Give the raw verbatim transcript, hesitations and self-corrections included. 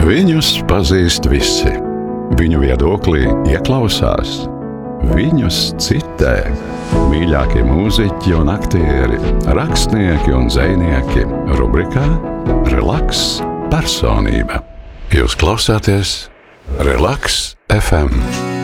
Viņus pazīst visi. Viņu viedoklī ieklausās. Viņus citē. Mīļākie mūziķi un aktieri, rakstnieki un dzejnieki. Rubrikā Relaks personība. Jūs klausāties Relaks F M.